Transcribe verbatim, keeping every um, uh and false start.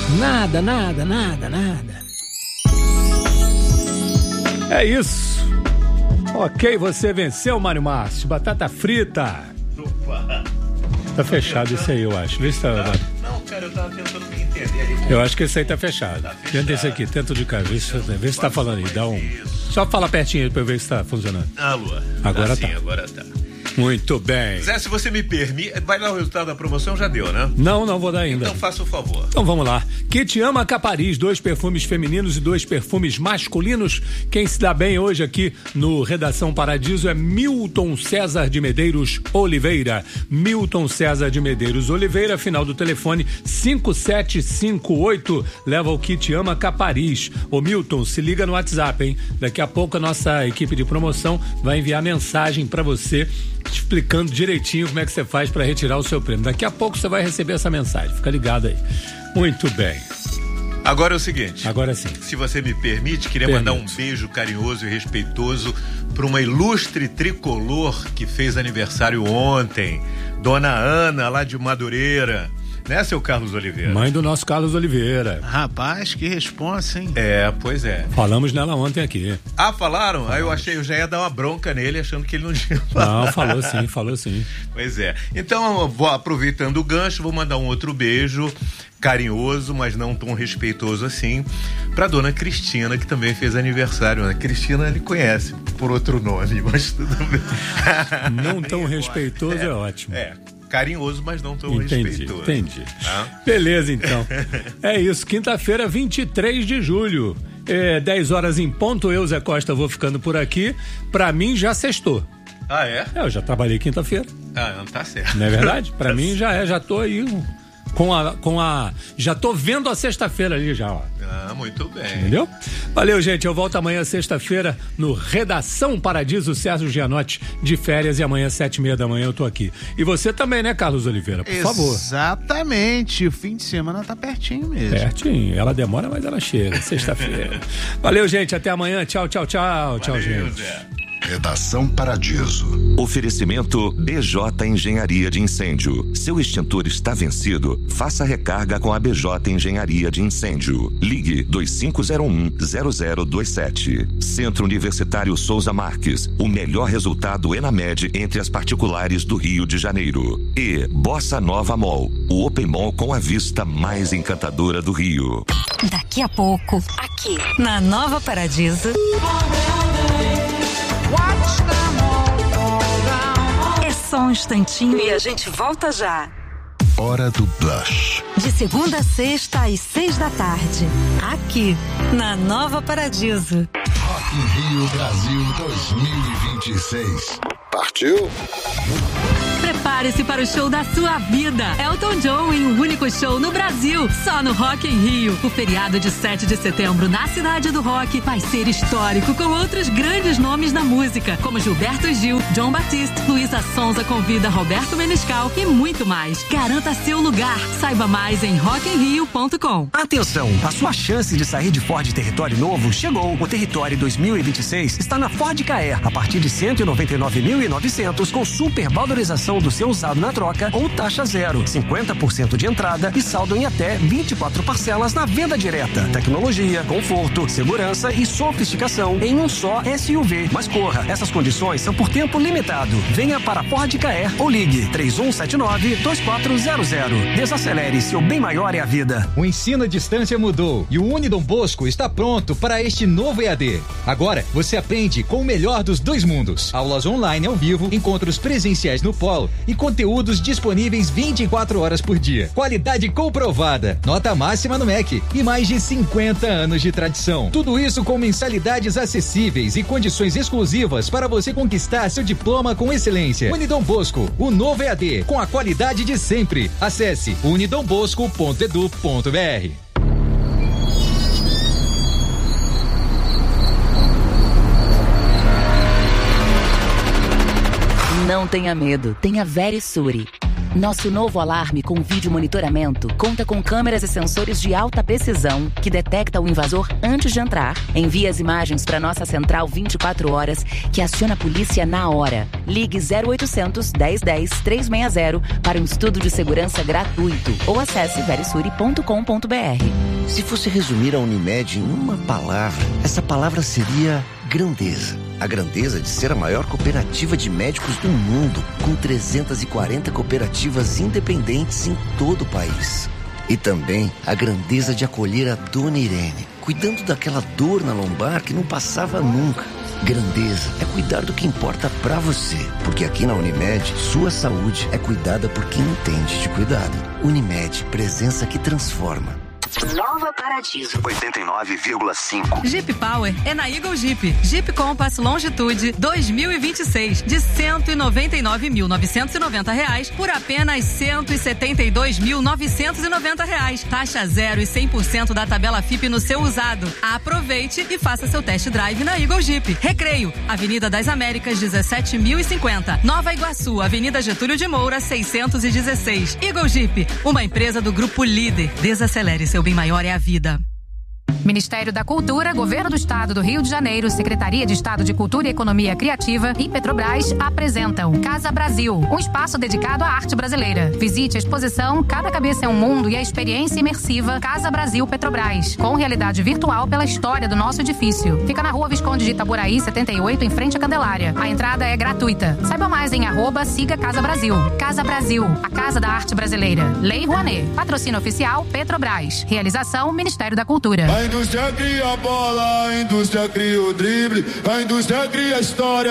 Nada, nada, nada, nada. É isso. Ok, você venceu, Mário Márcio. Batata frita. Opa. Tá fechado isso aí, eu acho. Vê se tá... Não, cara, eu tava tentando me entender ali. Eu acho que esse aí tá fechado. Tá fechado. Tenta esse aqui, tenta de cá. Vê se, vê se tá falando aí. Dá um... Só fala pertinho aí pra eu ver se tá funcionando. Alô. Agora ah, tá. Sim, agora tá. Muito bem. Zé, se você me permite, vai dar o resultado da promoção? Já deu, né? Não, não vou dar ainda. Então faça o favor. Então vamos lá. Kit Ama Capariz, dois perfumes femininos e dois perfumes masculinos. Quem se dá bem hoje aqui no Redação Paradiso é Milton César de Medeiros Oliveira. Milton César de Medeiros Oliveira, final do telefone cinco sete cinco oito. Leva o Kit Ama Capariz. Ô Milton, se liga no WhatsApp, hein? Daqui a pouco a nossa equipe de promoção vai enviar mensagem pra você explicando direitinho como é que você faz para retirar o seu prêmio. Daqui a pouco você vai receber essa mensagem. Fica ligado aí. Muito bem. Agora é o seguinte. Agora sim. Se você me permite, queria Permite. mandar um beijo carinhoso e respeitoso para uma ilustre tricolor que fez aniversário ontem. Dona Ana, lá de Madureira. Né, seu Carlos Oliveira? Mãe do nosso Carlos Oliveira. Rapaz, que responsa, hein? É, pois é. Falamos nela ontem aqui. Ah, falaram? Aí eu achei, eu já ia dar uma bronca nele, achando que ele não tinha falado. Não, falou sim, falou sim. Pois é. Então, eu vou aproveitando o gancho, vou mandar um outro beijo carinhoso, mas não tão respeitoso assim, pra dona Cristina, que também fez aniversário. A Cristina, ele conhece por outro nome, mas tudo bem. Não tão respeitoso é, é ótimo. É. Carinhoso, mas não tão entendi, respeitoso. Entendi. Ah? Beleza, então. É isso, quinta-feira, vinte e três de julho. É, dez horas em ponto, eu, Zé Costa, vou ficando por aqui. Pra mim, já sextou. Ah, é? É, eu já trabalhei quinta-feira. Ah, não tá certo. Não é verdade? Pra mim, já é, já tô aí com a... Com a já tô vendo a sexta-feira ali já, ó. Ah, muito bem. Entendeu? Valeu, gente. Eu volto amanhã, sexta-feira, no Redação Paradiso. Sérgio Gianotti de férias e amanhã, sete e meia da manhã, eu tô aqui. E você também, né, Carlos Oliveira? Por favor. Exatamente. O fim de semana tá pertinho mesmo. Pertinho. Ela demora, mas ela chega. Sexta-feira. Valeu, gente. Até amanhã. Tchau, tchau, tchau. Valeu, tchau, gente. Zé. Redação Paradiso. Oferecimento B J Engenharia de Incêndio. Seu extintor está vencido? Faça recarga com a B J Engenharia de Incêndio. Ligue dois cinco zero um zero zero dois sete. Centro Universitário Souza Marques. O melhor resultado ENAMED entre as particulares do Rio de Janeiro. E Bossa Nova Mall. O Open Mall com a vista mais encantadora do Rio. Daqui a pouco, aqui na Nova Paradiso. É só um instantinho e a gente volta já. Hora do Blush. De segunda a sexta às seis da tarde. Aqui na Nova Paradiso. Rock in Rio Brasil dois mil e vinte e seis. Partiu? Prepare-se para o show da sua vida. Elton John em um único show no Brasil, só no Rock in Rio. O feriado de sete de setembro na Cidade do Rock vai ser histórico, com outros grandes nomes da música, como Gilberto Gil, John Batiste, Luísa Sonza convida Roberto Menescal e muito mais. Garanta seu lugar. Saiba mais em rock in rio ponto com. Atenção, a sua chance de sair de Ford Território novo chegou. O Território dois mil e vinte e seis está na Ford Ka Er, a partir de cento e noventa e nove mil e novecentos, com super valorização do seu usado na troca ou taxa zero, cinquenta por cento de entrada e saldo em até vinte e quatro parcelas na venda direta. Tecnologia, conforto, segurança e sofisticação em um só S U V. Mas corra, essas condições são por tempo limitado. Venha para Ford Ka Er ou ligue três um sete nove dois quatro zero zero. Desacelere, seu bem maior é a vida. O ensino à distância mudou e o Unidom Bosco está pronto para este novo E A D. Agora você aprende com o melhor dos dois mundos. Aulas online ao vivo, encontros presenciais no polo e conteúdos disponíveis vinte e quatro horas por dia. Qualidade comprovada, nota máxima no M E C e mais de cinquenta anos de tradição. Tudo isso com mensalidades acessíveis e condições exclusivas para você conquistar seu diploma com excelência. Unidom Bosco, o novo E A D, com a qualidade de sempre. Acesse unidom bosco ponto edu ponto br. Não tenha medo, tenha Verisuri. Nosso novo alarme com vídeo monitoramento conta com câmeras e sensores de alta precisão que detecta o invasor antes de entrar, envia as imagens para nossa central vinte e quatro horas, que aciona a polícia na hora. Ligue zero oitocentos, dez dez, trezentos e sessenta para um estudo de segurança gratuito ou acesse verisuri ponto com ponto br. Se fosse resumir a Unimed em uma palavra, essa palavra seria grandeza. A grandeza de ser a maior cooperativa de médicos do mundo, com trezentas e quarenta cooperativas independentes em todo o país. E também a grandeza de acolher a Dona Irene, cuidando daquela dor na lombar que não passava nunca. Grandeza é cuidar do que importa pra você, porque aqui na Unimed, sua saúde é cuidada por quem entende de cuidado. Unimed, presença que transforma. Nova Paradiso oitenta e nove vírgula cinco. Jeep Power é na Eagle Jeep. Jeep Compass Longitude dois mil e vinte e seis de cento e noventa e nove mil novecentos e noventa reais por apenas cento e setenta e dois mil novecentos e noventa reais. Taxa zero e cem por cento da tabela F I P no seu usado. Aproveite e faça seu test drive na Eagle Jeep. Recreio, Avenida das Américas dezessete mil e cinquenta. Nova Iguaçu, Avenida Getúlio de Moura seiscentos e dezesseis. Eagle Jeep, uma empresa do Grupo Líder. Desacelere seu bem maior é a vida. Ministério da Cultura, Governo do Estado do Rio de Janeiro, Secretaria de Estado de Cultura e Economia Criativa e Petrobras apresentam Casa Brasil, um espaço dedicado à arte brasileira. Visite a exposição Cada Cabeça é um Mundo e a experiência imersiva Casa Brasil Petrobras, com realidade virtual pela história do nosso edifício. Fica na Rua Visconde de Itaboraí, setenta e oito, em frente à Candelária. A entrada é gratuita. Saiba mais em arroba siga Casa Brasil. Casa Brasil, a Casa da Arte Brasileira. Lei Rouanet. Patrocínio oficial Petrobras. Realização Ministério da Cultura. A indústria cria a bola, a indústria cria o drible, a indústria cria a história.